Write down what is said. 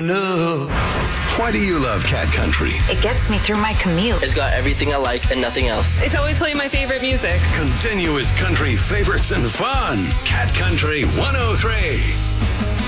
enough. Why do you love Cat Country? It gets me through my commute. It's got everything I like and nothing else. It's always playing my favorite music. Continuous country favorites and fun. Cat Country 103.